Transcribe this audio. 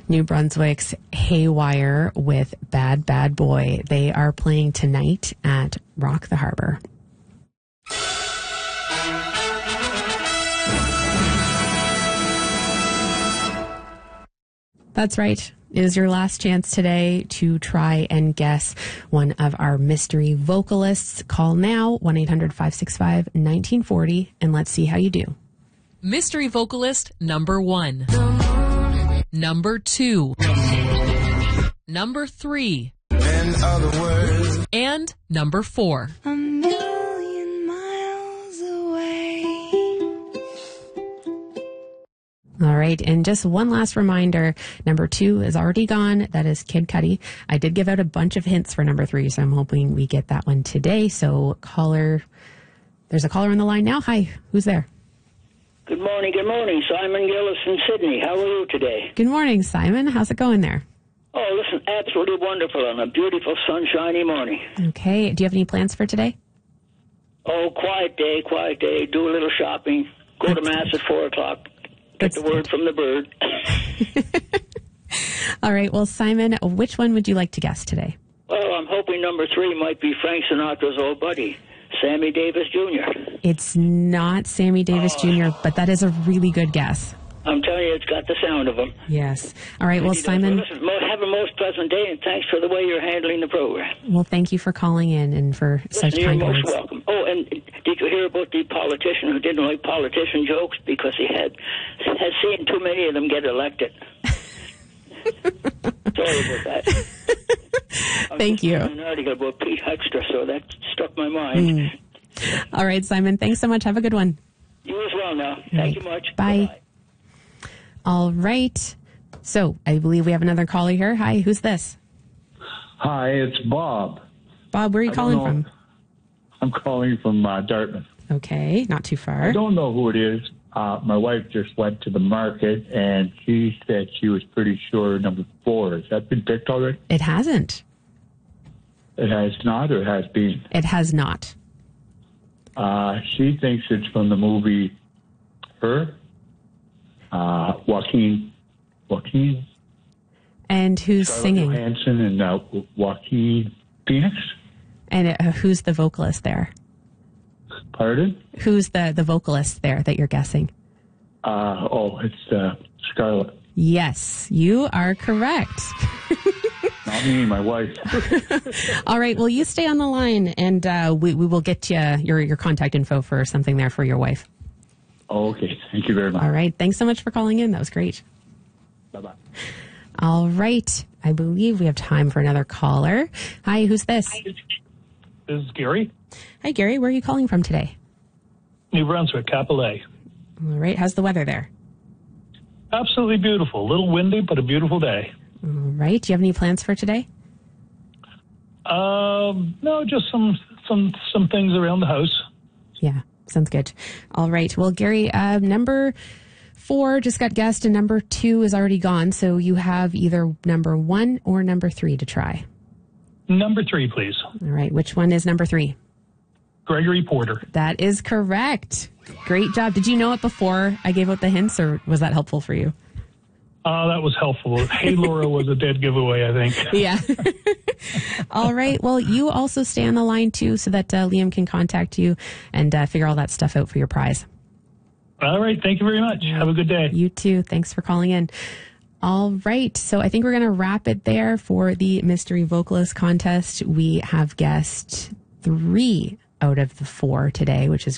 New Brunswick's Haywire with Bad Bad Boy. They are playing tonight at Rock the Harbor. That's right. It is your last chance today to try and guess one of our mystery vocalists. Call now, 1-800-565-1940, and let's see how you do. Mystery vocalist number 1. Number 2. Number 3. In other words. And number 4. A million miles away. All right, and just one last reminder, number 2 is already gone. That is Kid Cudi. I did give out a bunch of hints for number 3, so I'm hoping we get that one today. So there's a caller on the line now. Hi, who's there? Good morning, Simon Gillis in Sydney. How are you today? Good morning, Simon. How's it going there? Oh, listen, absolutely wonderful on a beautiful sunshiny morning. Okay, do you have any plans for today? Oh, quiet day, do a little shopping, go to Mass at 4 o'clock, get the word from the bird. All right, well, Simon, which one would you like to guess today? Well, I'm hoping number 3 might be Frank Sinatra's old buddy, Sammy Davis Jr. It's not Sammy Davis Jr., but that is a really good guess. I'm telling you, it's got the sound of him. Yes. All right, well, Simon. Listen, have a most pleasant day, and thanks for the way you're handling the program. Well, thank you for calling in and for such kind words. You're most welcome. Oh, and did you hear about the politician who didn't like politician jokes because he had seen too many of them get elected? Sorry about that. Thank you. An article about Pete Huckster, so that struck my mind. All right, Simon, thanks so much. Have a good one. You as well now. Thank you much. Bye. Bye-bye. All right. So I believe we have another caller here. Hi, who's this? Hi, it's Bob. Bob, where are you calling from? I'm calling from Dartmouth. Okay, not too far. I don't know who it is. My wife just went to the market, and she said she was pretty sure number 4. Has that been picked already? It hasn't. It has not, or it has been? It has not. She thinks it's from the movie Her. Joaquin. And who's Scarlett singing? Johansson and Joaquin Phoenix. And who's the vocalist there? Pardon? Who's the vocalist there that you're guessing? It's Scarlett. Yes, you are correct. Not me, my wife. All right, well, you stay on the line, and we will get you your contact info for something there for your wife. Okay, thank you very much. All right, thanks so much for calling in. That was great. Bye-bye. All right, I believe we have time for another caller. Hi, who's this? This is Gary. Hi, Gary. Where are you calling from today? New Brunswick, Capillet. All right, how's the weather there? Absolutely beautiful. A little windy, but a beautiful day. All right, do you have any plans for today? No, just some things around the house. Yeah, sounds good. All right, well, Gary, number 4 just got guessed, and number 2 is already gone, so you have either number 1 or number 3 to try. Number 3, please. All right, which one is number 3? Gregory Porter. That is correct. Great job. Did you know it before I gave out the hints, or was that helpful for you? That was helpful. Hey, Laura was a dead giveaway, I think. Yeah. All right. Well, you also stay on the line, too, so that Liam can contact you and figure all that stuff out for your prize. All right. Thank you very much. Have a good day. You too. Thanks for calling in. All right. So I think we're going to wrap it there for the Mystery Vocalist Contest. We have guessed 3 out of the 4 today, which is